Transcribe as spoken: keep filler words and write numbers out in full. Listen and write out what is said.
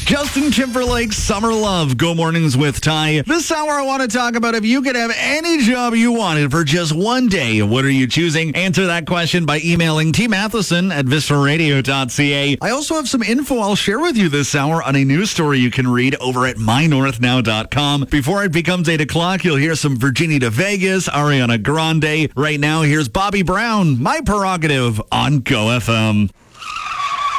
Justin Timberlake's Summer Love. Go Mornings with Ty. This hour I want to talk about if you could have any job you wanted for just one day, what are you choosing? Answer that question by emailing T Matheson at vistra radio dot c a. I also have some info I'll share with you this hour on a news story you can read over at my north now dot com. Before it becomes eight o'clock, you'll hear some Virginia de Vegas, Ariana Grande. Right now, here's Bobby Brown, My Prerogative on Go F M.